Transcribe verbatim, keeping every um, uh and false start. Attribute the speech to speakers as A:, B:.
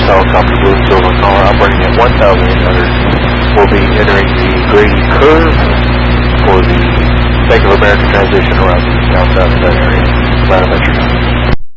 A: helicopter Blue and Silver caller operating at one thousand eight hundred will be entering the Grady Curve for the Bank of America transition around the down south of that area. Radiometric.